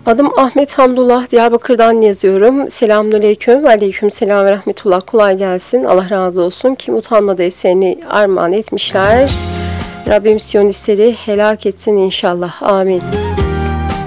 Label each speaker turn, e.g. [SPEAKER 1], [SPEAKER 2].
[SPEAKER 1] Adım Ahmet Hamdullah, Diyarbakır'dan yazıyorum. Selamünaleyküm. Aleyküm selam ve rahmetullah. Kolay gelsin. Allah razı olsun. Kim utanmadı eserini armağan etmişler. Rabbim Siyonistleri helak etsin inşallah. Amin.